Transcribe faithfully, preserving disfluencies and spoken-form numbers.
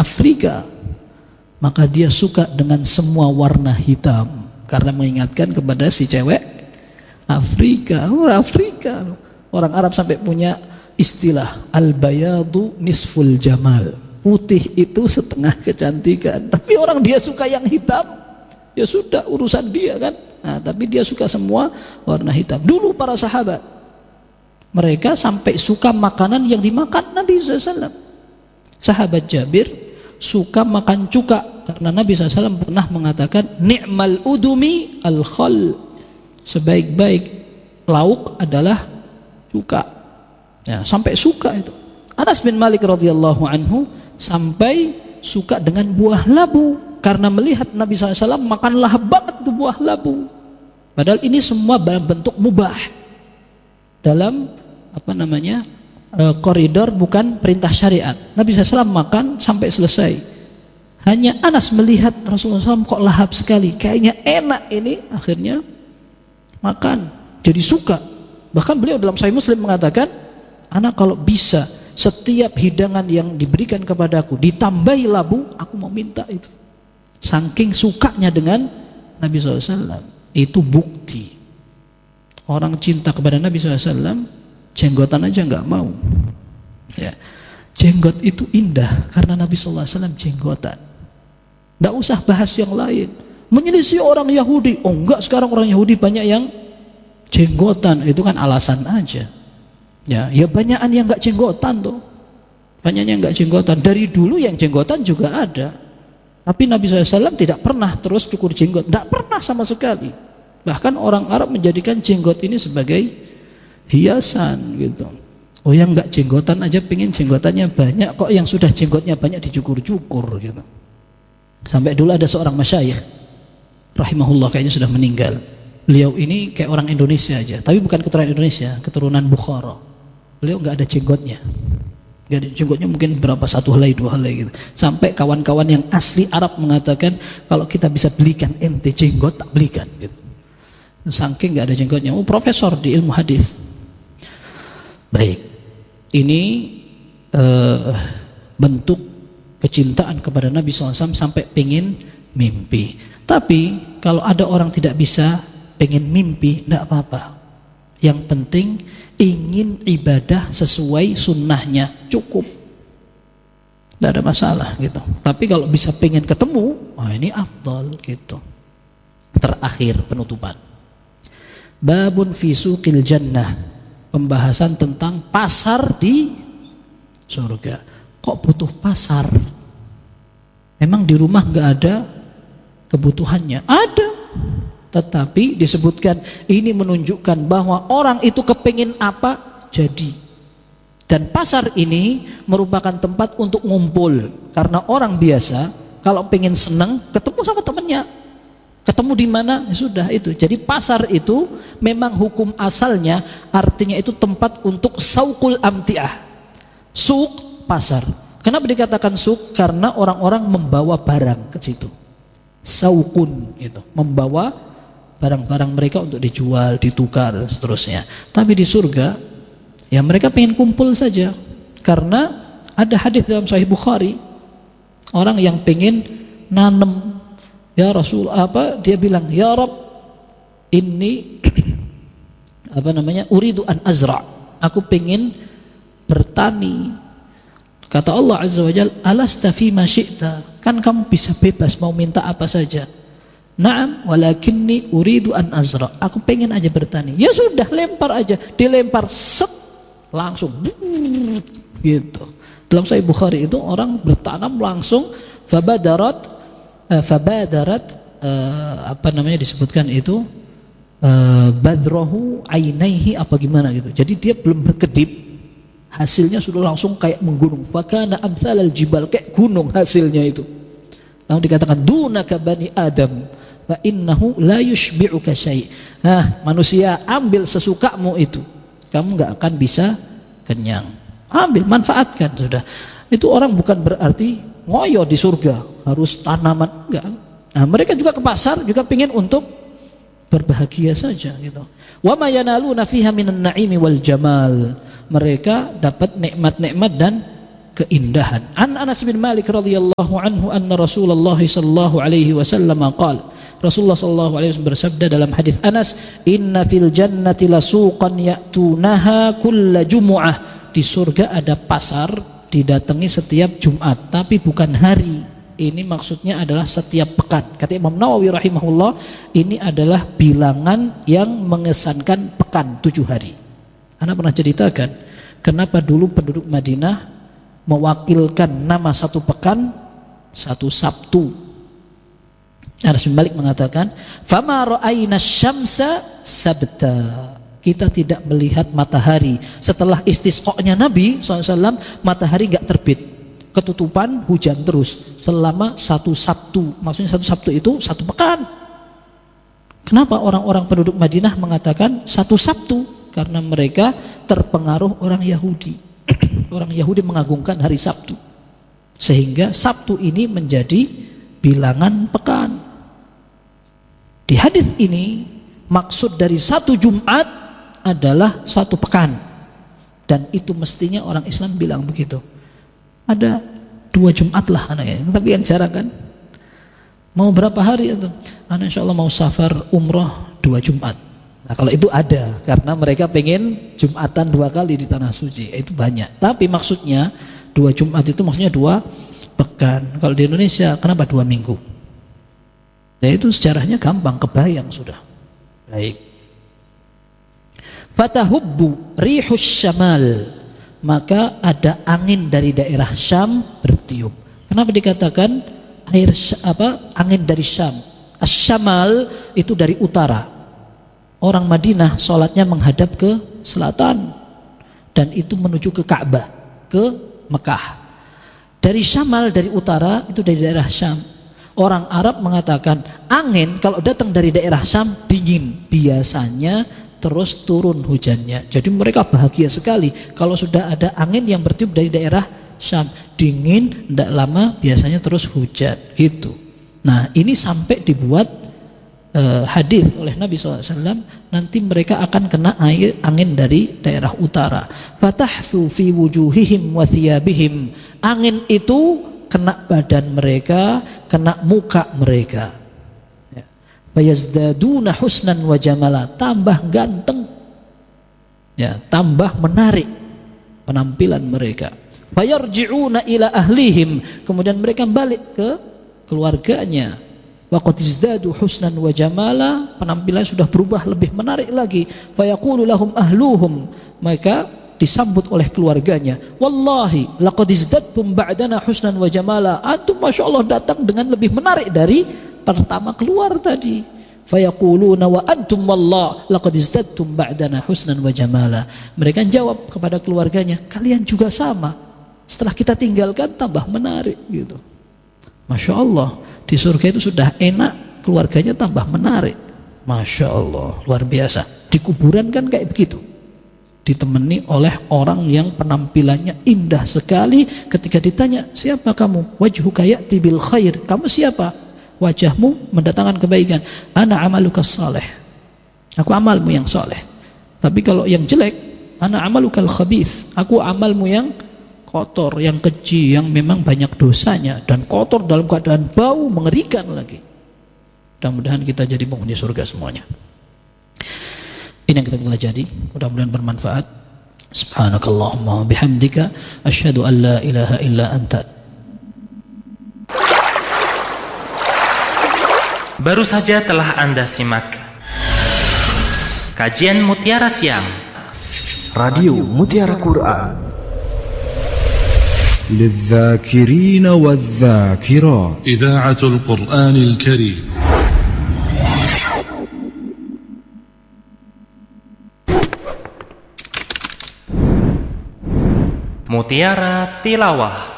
Afrika, maka dia suka dengan semua warna hitam karena mengingatkan kepada si cewek Afrika. Orang Afrika, orang Arab sampai punya istilah al-bayadu nisful jamal, putih itu setengah kecantikan. Tapi orang dia suka yang hitam, ya sudah urusan dia kan. Nah, tapi dia suka semua warna hitam. Dulu para sahabat, mereka sampai suka makanan yang dimakan Nabi shallallahu alaihi wasallam. Sahabat Jabir suka makan cuka karena Nabi shallallahu alaihi wasallam pernah mengatakan ni'mal udumi al-khal, sebaik-baik lauk adalah cuka. Ya, sampai suka itu. Anas bin Malik radhiyallahu anhu sampai suka dengan buah labu karena melihat Nabi shallallahu alaihi wasallam makan lahap banget itu buah labu. Padahal ini semua dalam bentuk mubah, dalam apa namanya e, koridor bukan perintah syariat. Nabi shallallahu alaihi wasallam makan sampai selesai. Hanya Anas melihat Rasulullah shallallahu alaihi wasallam kok lahap sekali, kayaknya enak ini, akhirnya makan, jadi suka. Bahkan beliau dalam Sahih Muslim mengatakan, anak kalau bisa setiap hidangan yang diberikan kepadaku ditambahi labu, aku mau minta itu. Saking sukanya dengan Nabi shallallahu alaihi wasallam. Itu bukti orang cinta kepada Nabi shallallahu alaihi wasallam, jenggotan aja nggak mau. Ya. Jenggot itu indah karena Nabi shallallahu alaihi wasallam jenggotan. Nggak usah bahas yang lain. Menyelisih orang Yahudi, oh enggak, sekarang orang Yahudi banyak yang jenggotan, itu kan alasan aja. Ya, ya banyakan yang nggak jenggotan tuh, banyak yang nggak jenggotan. Dari dulu yang jenggotan juga ada, tapi Nabi shallallahu alaihi wasallam tidak pernah terus cukur jenggot, tidak pernah sama sekali. Bahkan orang Arab menjadikan jenggot ini sebagai hiasan gitu. Oh yang nggak jenggotan aja pengen jenggotannya banyak, kok yang sudah jenggotnya banyak dicukur-cukur gitu. Sampai dulu ada seorang masyayikh rahimahullah, kayaknya sudah meninggal. Beliau ini kayak orang Indonesia aja, tapi bukan keturunan Indonesia, keturunan Bukhara. Beliau nggak ada jenggotnya, nggak ada jenggotnya, mungkin berapa, satu helai dua helai gitu. Sampai kawan-kawan yang asli Arab mengatakan kalau kita bisa belikan ente jenggot tak belikan gitu. Saking nggak ada jenggotnya. Oh, profesor di ilmu hadis. Baik, ini uh, bentuk kecintaan kepada Nabi shallallahu alaihi wasallam sampai pengen mimpi. Tapi kalau ada orang tidak bisa pengen mimpi, tidak apa-apa. Yang penting ingin ibadah sesuai sunnahnya, cukup, tidak ada masalah gitu. Tapi kalau bisa pengen ketemu, wah ini afdal gitu. Terakhir penutupan, babun fi suqil jannah, pembahasan tentang pasar di surga. Kok butuh pasar? Memang di rumah nggak ada kebutuhannya? Ada, tetapi disebutkan ini menunjukkan bahwa orang itu kepingin apa jadi. Dan pasar ini merupakan tempat untuk ngumpul, karena orang biasa kalau pengen senang ketemu sama temennya, ketemu di mana ya sudah itu. Jadi pasar itu memang hukum asalnya artinya itu tempat untuk sauqul amtiah. Suq, pasar. Kenapa dikatakan suq? Karena orang-orang membawa barang ke situ. Sauqun itu membawa barang-barang mereka untuk dijual, ditukar dan seterusnya. Tapi di surga ya mereka pengen kumpul saja. Karena ada hadis dalam Sahih Bukhari, orang yang pengen nanem, ya Rasul apa dia bilang, ya Rabb ini apa namanya uridu an azra, aku pengen bertani. Kata Allah Azza wa Jalla, alasta fima syi'ta, kan kamu bisa bebas mau minta apa saja. Naam, walakinni uridu an azra, aku pengen aja bertani. Ya sudah, lempar aja, dilempar set langsung gitu. Dalam Sahih Bukhari itu orang bertanam langsung fabadarat uh, fabadarat uh, apa namanya disebutkan itu uh, badrahu ainaihi apa gimana gitu. Jadi dia belum berkedip, hasilnya sudah langsung kayak menggunung. Fakana amsalal jibal, kayak gunung hasilnya itu. Lalu dikatakan dunaka bani Adam fa innahu la yushbi'uka syai'. Nah, manusia, ambil sesukamu itu, kamu nggak akan bisa kenyang. Ambil, manfaatkan sudah. Itu orang bukan berarti ngoyo di surga harus tanaman, enggak. Nah, mereka juga ke pasar juga pingin untuk berbahagia saja gitu. Wa ma yanaluna fiha minan na'imi wal jamal. Mereka dapat nikmat-nikmat dan keindahan. An Anas bin Malik radhiyallahu anhu anna Rasulullah sallallahu alaihi wasallam qala, Rasulullah sallallahu alaihi wasallam bersabda dalam hadis Anas, inna fil jannati lasuqan ya'tunaha kulla jumu'ah. Di surga ada pasar didatangi setiap Jumat, tapi bukan hari. Ini maksudnya adalah setiap pekan. Kata Imam Nawawi rahimahullah, ini adalah bilangan yang mengesankan pekan, tujuh hari. Anda pernah ceritakan kenapa dulu penduduk Madinah mewakilkan nama satu pekan satu Sabtu. Anas bin Malik mengatakan, fama ra'ayna syamsa sabta. Kita tidak melihat matahari setelah istisqa'nya Nabi shallallahu alaihi wasallam, matahari gak terbit, ketutupan, hujan terus selama satu Sabtu. Maksudnya satu Sabtu itu satu pekan. Kenapa orang-orang penduduk Madinah mengatakan satu Sabtu? Karena mereka terpengaruh orang Yahudi. Orang Yahudi mengagungkan hari Sabtu, sehingga Sabtu ini menjadi bilangan pekan. Di hadis ini maksud dari satu Jumat adalah satu pekan, dan itu mestinya orang Islam bilang begitu. Ada dua Jumat lah anaknya, tapi yang jarang kan. Mau berapa hari itu? Anak insya Allah mau safar umroh dua Jumat. Nah kalau itu ada, karena mereka pengen Jumatan dua kali di Tanah Suci, itu banyak. Tapi maksudnya dua Jumat itu maksudnya dua pekan. Kalau di Indonesia kenapa dua minggu? Ya itu sejarahnya gampang, kebayang sudah. Baik. Fatahubbu rihus syamal, maka ada angin dari daerah Syam bertiup. Kenapa dikatakan air apa angin dari Syam? Asy-syamal itu dari utara. Orang Madinah sholatnya menghadap ke selatan, dan itu menuju ke Ka'bah, ke Mekah. Dari Syamal, dari utara, itu dari daerah Syam. Orang Arab mengatakan angin kalau datang dari daerah Syam dingin, biasanya terus turun hujannya. Jadi mereka bahagia sekali kalau sudah ada angin yang bertiup dari daerah Syam, dingin, tidak lama biasanya terus hujan gitu. Nah ini sampai dibuat Uh, hadis oleh Nabi shallallahu alaihi wasallam, nanti mereka akan kena air angin dari daerah utara. Fatahsu fi wujuhihim wa thiyabihim, angin itu kena badan mereka, kena muka mereka. Fayazdaduna husnan wa jamala, tambah ganteng, ya, tambah menarik penampilan mereka. Fayarji'una ila ahlihim, kemudian mereka balik ke keluarganya. Waqad izdadu husnan wa jamala, penampilan sudah berubah lebih menarik lagi. Fayaqulu lahum ahluhum, maka disambut oleh keluarganya, wallahi laqad izdadtum ba'dana husnan wa jamala, antum masyaallah datang dengan lebih menarik dari pertama keluar tadi. Fayaquluna wa antum wallah laqad izdadtum ba'dana husnan wa jamala, mereka jawab kepada keluarganya, kalian juga sama, setelah kita tinggalkan tambah menarik gitu. Masya Allah, di surga itu sudah enak, keluarganya tambah menarik. Masya Allah, luar biasa. Di kuburan kan kayak begitu, ditemani oleh orang yang penampilannya indah sekali. Ketika ditanya, siapa kamu? Wajhuka ya'ti bil khair, kamu siapa? Wajahmu mendatangkan kebaikan. Ana amaluka saleh, aku amalmu yang saleh. Tapi kalau yang jelek, ana amalukal khabith, aku amalmu yang kotor, yang keji, yang memang banyak dosanya, dan kotor dalam keadaan bau mengerikan lagi. Mudah-mudahan kita jadi penghuni surga semuanya. Ini yang kita pelajari, mudah-mudahan bermanfaat. Subhanakallahumma bihamdika asyhadu an la ilaha illa anta. Baru saja telah Anda simak kajian Mutiara Siang Radio Mutiara Quran للذاكرين والذاكرات إذاعة القرآن الكريم. Mutiara Tilawah.